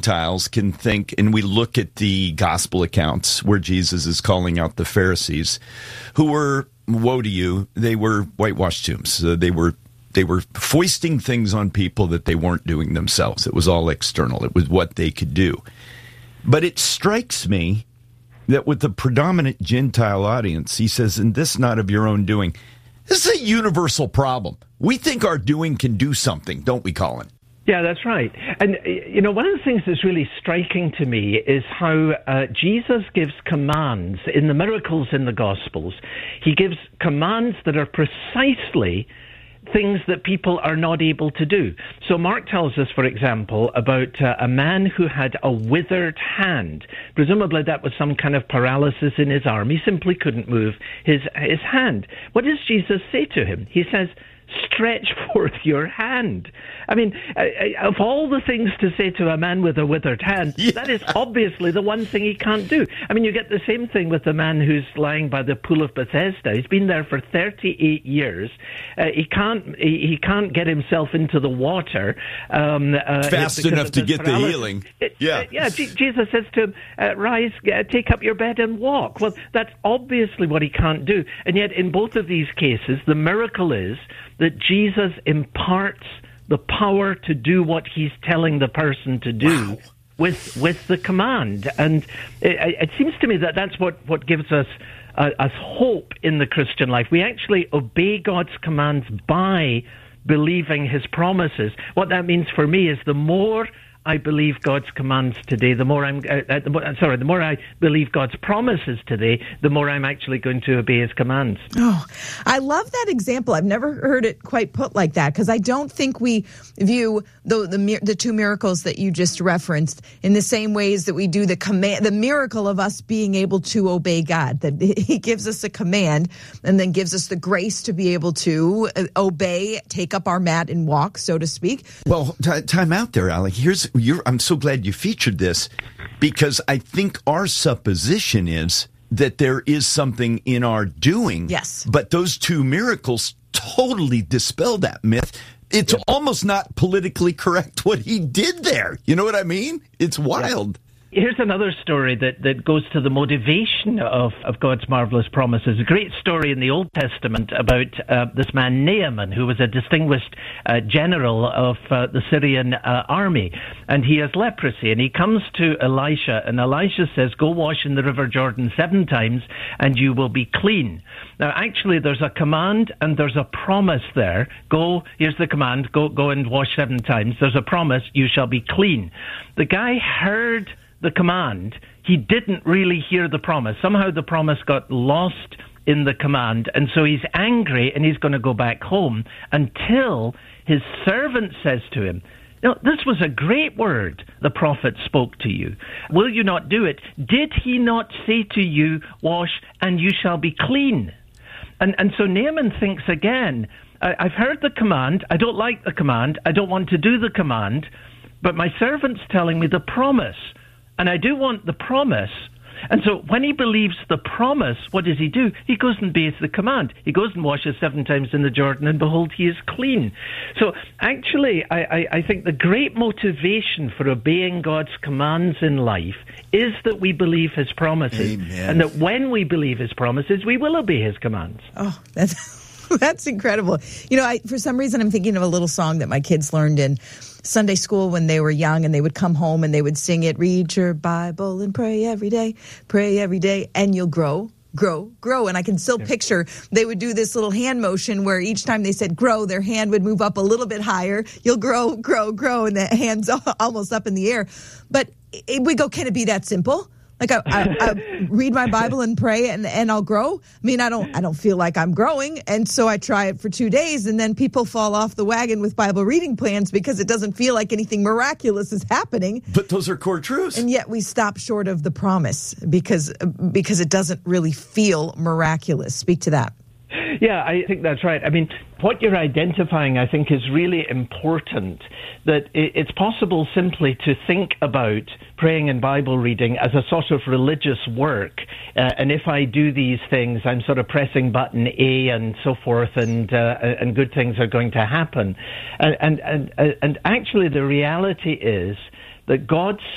Gentiles can think, and we look at the gospel accounts where Jesus is calling out the Pharisees, who were, woe to you, they were whitewashed tombs. They were foisting things on people that they weren't doing themselves. It was all external. It was what they could do. But it strikes me that with the predominant Gentile audience, he says, and this not of your own doing. This is a universal problem. We think our doing can do something, don't we, Colin? Yeah, that's right. And, one of the things that's really striking to me is how Jesus gives commands in the miracles in the Gospels. He gives commands that are precisely things that people are not able to do. So Mark tells us, for example, about a man who had a withered hand. Presumably that was some kind of paralysis in his arm. He simply couldn't move his hand. What does Jesus say to him? He says, stretch forth your hand. I mean, of all the things to say to a man with a withered hand, that is obviously the one thing he can't do. I mean, you get the same thing with the man who's lying by the pool of Bethesda. He's been there for 38 years. He can't get himself into the water fast enough to get the healing. Jesus says to him, rise, take up your bed and walk. Well, that's obviously what he can't do. And yet in both of these cases, the miracle is that Jesus imparts the power to do what he's telling the person to do with the command. And it seems to me that that's what gives us hope in the Christian life. We actually obey God's commands by believing his promises. What that means for me is the more I believe God's commands today, the more the more I believe God's promises today, the more I'm actually going to obey his commands. Oh, I love that example. I've never heard it quite put like that, because I don't think we view the two miracles that you just referenced in the same ways that we do the miracle of us being able to obey God, that he gives us a command and then gives us the grace to be able to obey, take up our mat and walk, so to speak. Well, time out there, Alec. I'm so glad you featured this, because I think our supposition is that there is something in our doing. Yes. But those two miracles totally dispel that myth. It's almost not politically correct what he did there. You know what I mean? It's wild. Here's another story that goes to the motivation of God's marvelous promises. A great story in the Old Testament about this man Naaman, who was a distinguished general of the Syrian army. And he has leprosy, and he comes to Elisha, and Elisha says, go wash in the river Jordan 7 times, and you will be clean. Now, actually, there's a command and there's a promise there. Here's the command, go and wash 7 times. There's a promise, you shall be clean. The guy heard the command. He didn't really hear the promise. Somehow the promise got lost in the command, and so he's angry and he's going to go back home until his servant says to him, this was a great word the prophet spoke to you. Will you not do it? Did he not say to you, wash and you shall be clean? And so Naaman thinks again, I've heard the command, I don't like the command, I don't want to do the command, but my servant's telling me the promise, and I do want the promise. And so when he believes the promise, what does he do? He goes and obeys the command. He goes and washes 7 times in the Jordan, and behold, he is clean. So actually, I think the great motivation for obeying God's commands in life is that we believe his promises. Amen. And that when we believe his promises, we will obey his commands. Oh, that's incredible. For some reason, I'm thinking of a little song that my kids learned in Sunday school when they were young, and they would come home and they would sing it, read your Bible and pray every day, and you'll grow. And I can still picture they would do this little hand motion where each time they said grow, their hand would move up a little bit higher. You'll grow, and the hand's almost up in the air. But we go, can it be that simple? Like I read my Bible and pray and I'll grow. I mean, I don't feel like I'm growing. And so I try it for 2 days, and then people fall off the wagon with Bible reading plans because it doesn't feel like anything miraculous is happening. But those are core truths. And yet we stop short of the promise because it doesn't really feel miraculous. Speak to that. Yeah, I think that's right. I mean, what you're identifying, I think, is really important, that it's possible simply to think about praying and Bible reading as a sort of religious work. And if I do these things, I'm sort of pressing button A and so forth, and good things are going to happen. And actually, the reality is that God